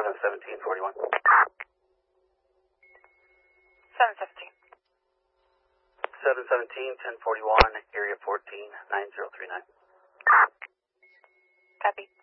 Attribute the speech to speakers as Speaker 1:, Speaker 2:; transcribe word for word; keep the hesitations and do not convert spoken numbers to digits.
Speaker 1: seven seventeen forty-one.
Speaker 2: seven seventeen.
Speaker 1: seven seventeen ten forty-one, area fourteen nine zero three nine.
Speaker 2: Copy.